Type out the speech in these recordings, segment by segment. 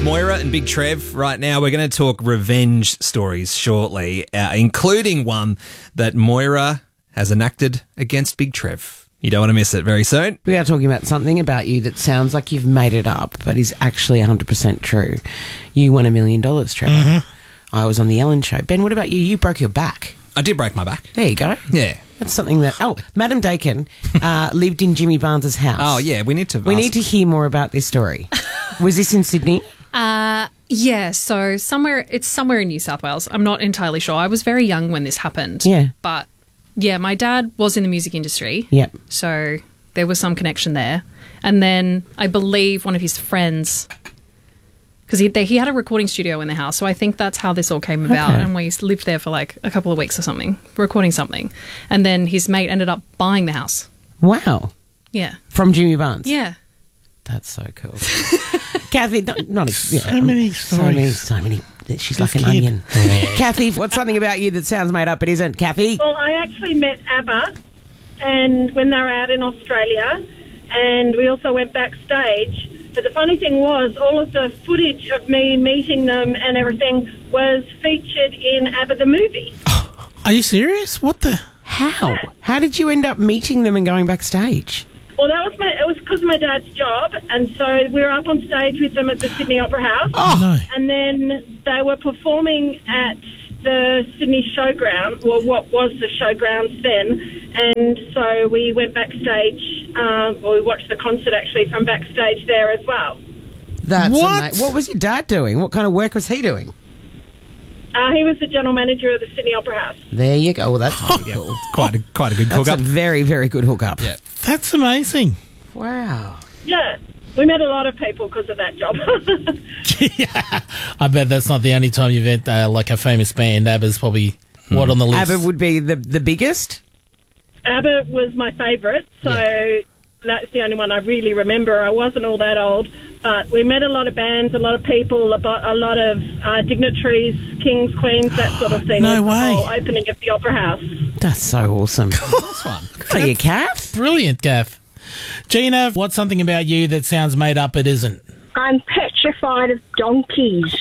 Moira and Big Trev right now. We're going to talk revenge stories shortly, including one that Moira has enacted against Big Trev. You don't want to miss it very soon. We are talking about something about you that sounds like you've made it up, but is actually 100% true. You won $1 million, Trevor. Mm-hmm. I was on the Ellen Show. Ben, what about you? You broke your back. I did break my back. There you go. Yeah. That's something that... Oh, Madam Dakin lived in Jimmy Barnes's house. Oh, yeah, we need to hear more about this story. Was this in Sydney? Yeah, so it's somewhere in New South Wales. I'm not entirely sure. I was very young when this happened. Yeah. But, yeah, my dad was in the music industry. Yep. So there was some connection there. And then I believe one of his friends... Because he had a recording studio in the house, so I think that's how this all came about. Okay. And we lived there for like a couple of weeks or something, recording something. And then his mate ended up buying the house. Wow. Yeah. From Jimmy Barnes? Yeah. That's so cool. Kathy, so many stories. So many. She's like an onion. Kathy, what's something about you that sounds made up but isn't? Kathy? Well, I actually met ABBA and when they were out in Australia, and we also went backstage. But the funny thing was, all of the footage of me meeting them and everything was featured in ABBA the movie. Are you serious? What the? How? Yeah. How did you end up meeting them and going backstage? Well, it was because of my dad's job, and so we were up on stage with them at the Sydney Opera House. Oh, no. And then they were performing at the Sydney Showground, well, what was the Showgrounds then, and so we went backstage, we watched the concert actually from backstage there as well. That's What? What was your dad doing? What kind of work was he doing? He was the general manager of the Sydney Opera House. There you go. Well, that's pretty cool. Quite a good That's hookup. a very, very good hookup. Yeah. That's amazing. Wow. Yeah, we met a lot of people because of that job. Yeah. I bet that's not the only time you've met like a famous band. ABBA's probably what on the list? ABBA would be the biggest? ABBA was my favourite, so that's the only one I really remember. I wasn't all that old, but we met a lot of bands, a lot of people, a lot of dignitaries, kings, queens, that sort of thing. No with way. The whole opening of the Opera House. That's so awesome. Nice one. Good for you, Kath. Brilliant, Gaff. Gina, what's something about you that sounds made up but isn't? I'm petrified of donkeys.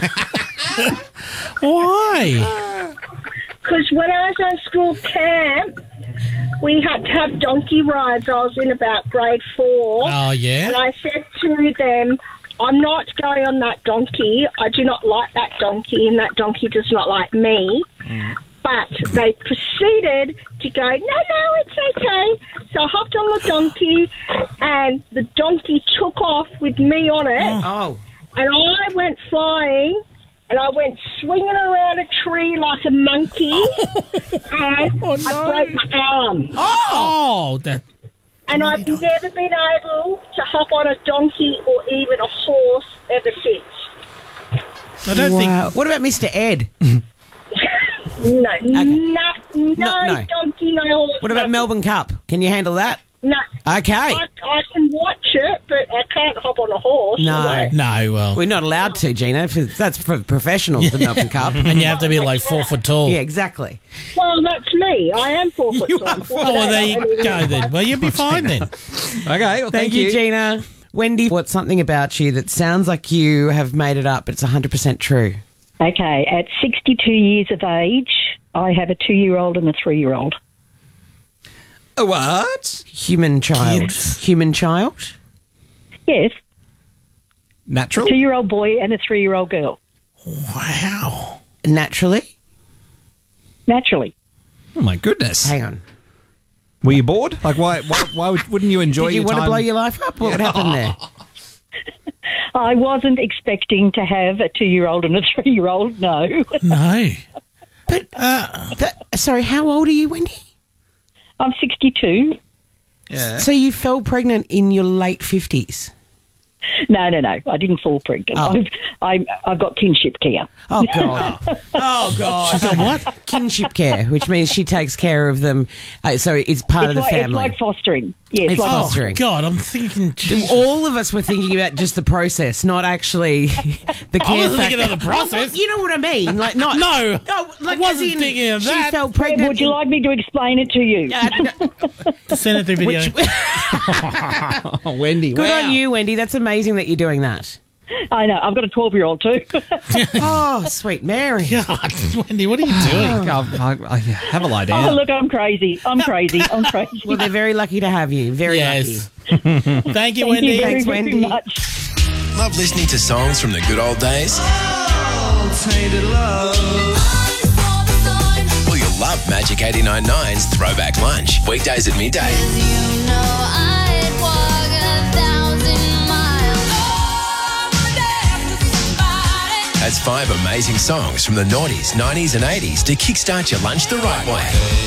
Why? Because when I was on school camp, we had to have donkey rides. I was in about grade 4. Oh, yeah? And I said to them, I'm not going on that donkey. I do not like that donkey, and that donkey does not like me. But they proceeded to go, no, it's okay. So I hopped on the donkey, and the donkey took off with me on it. Oh. And I went flying, and I went swinging around a tree like a monkey, and I broke my arm. Oh, that. And I've never been able to hop on a donkey or even a horse ever since. I don't Wow. What about Mr. Ed? No, No. donkey, no horse. What about Melbourne Cup? Can you handle that? No. Okay. I can watch it, but I can't hop on a horse. No. think. No, well. We're not allowed to, Gina. That's for professionals, the Melbourne Cup. And you have to be like 4 foot tall. Yeah, exactly. Well, that's me. I am 4 foot tall. Oh, well, there you go then. Well, you'll be fine then. Okay, well, Thank you, Gina. Wendy, what's something about you that sounds like you have made it up, but it's 100% true? Okay, at 62 years of age, I have a 2-year-old and a 3-year-old. A what? Human child. Kids. Human child? Yes, Natural? a 2-year-old boy and a 3-year-old girl, Wow. Naturally? naturally. Oh, my goodness. Hang on. Were you bored? Like, why wouldn't you enjoy Did you your want time? to blow your life up? What happened there? I wasn't expecting to have a 2-year-old and a 3-year-old, no. No. Sorry, how old are you, Wendy? I'm 62. Yeah. So you fell pregnant in your late 50s? No, I didn't fall pregnant. Oh. I've got kinship care. Oh, God. Oh, God. She's got what? Kinship care, which means she takes care of them. So it's part of the family. It's like fostering. Yeah, It's like like- Oh, Fostering. God, I'm thinking. geez. All of us were thinking about just the process, not actually the care I wasn't factor. thinking of the process. You know what I mean? Like, not No, like I wasn't as in thinking of she that. fell pregnant. Would you like me to explain it to you? Send it through video. Oh, Wendy. Good wow. on you, Wendy. That's amazing that you're doing that. I know. I've got a 12-year-old too. Oh, sweet Mary. God, Wendy, what are you doing? I have a lie down. Oh, look, I'm crazy. I'm crazy. Well, they're very lucky to have you. Very Yes. lucky. Thank you, Thank you Wendy. very, Thanks, very Wendy. much. Love listening to songs from the good old days? Well, you'll love Magic 89.9's Throwback Lunch, weekdays at midday. That's 5 amazing songs from the 90s, 90s and 80s to kickstart your lunch the right way.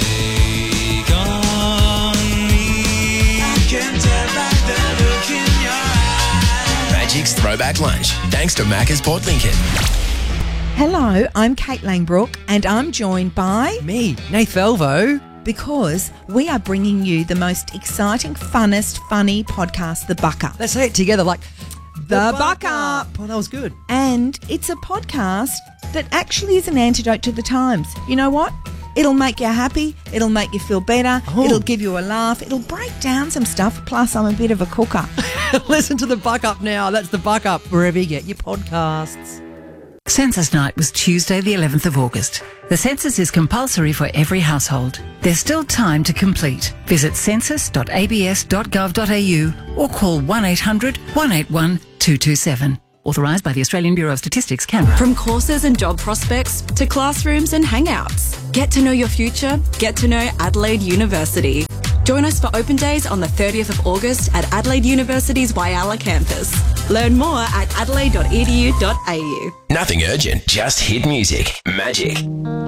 Magic's Throwback Lunch, thanks to Macca's Port Lincoln. Hello, I'm Kate Langbrook and I'm joined by... Me, Nath Velvo. Because we are bringing you the most exciting, funnest, funny podcast, The Buck Up. Let's say it together like... The Buck Up. Oh, that was good. And it's a podcast that actually is an antidote to the times. You know what? It'll make you happy. It'll make you feel better. It'll give you a laugh. It'll break down some stuff. Plus, I'm a bit of a cooker. Listen to The Buck Up now. That's The Buck Up, wherever you get your podcasts. Census night was Tuesday, the 11th of August. The census is compulsory for every household. There's still time to complete. Visit census.abs.gov.au or call 1800 181 227. Authorised by the Australian Bureau of Statistics, Canberra. From courses and job prospects to classrooms and hangouts. Get to know your future. Get to know Adelaide University. Join us for open days on the 30th of August at Adelaide University's Whyalla campus. Learn more at adelaide.edu.au. Nothing urgent, just hit music. Magic.